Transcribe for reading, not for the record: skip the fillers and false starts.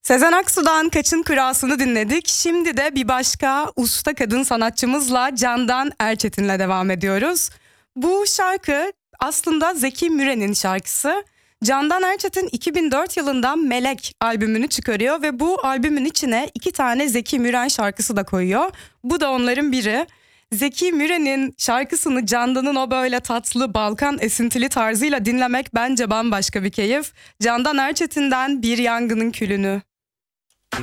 Sezen Aksu'dan Kaçın Kurası'nı dinledik. Şimdi de bir başka usta kadın sanatçımızla Candan Erçetin'le devam ediyoruz. Bu şarkı aslında Zeki Müren'in şarkısı. Candan Erçetin 2004 yılında Melek albümünü çıkarıyor ve bu albümün içine 2 tane Zeki Müren şarkısı da koyuyor. Bu da onların biri. Zeki Müren'in şarkısını Candan'ın o böyle tatlı Balkan esintili tarzıyla dinlemek bence bambaşka bir keyif. Candan Erçetin'den Bir Yangının Külünü.